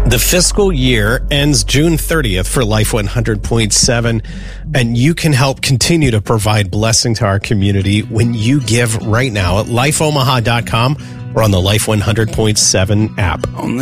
The fiscal year ends June 30th for Life 100.7, and you can help continue to provide blessing to our community when you give right now at lifeomaha.com or on the Life 100.7 app.